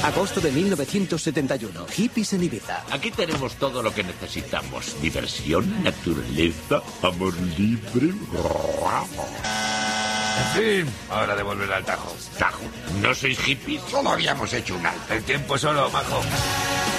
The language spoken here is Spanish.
Agosto de 1971. Hippies en Ibiza. Aquí tenemos todo lo que necesitamos. Diversión, naturaleza, amor libre. En fin, hora de volver al Tajo. Tajo, ¿no sois hippies? Solo habíamos hecho un alto. El tiempo solo, majo.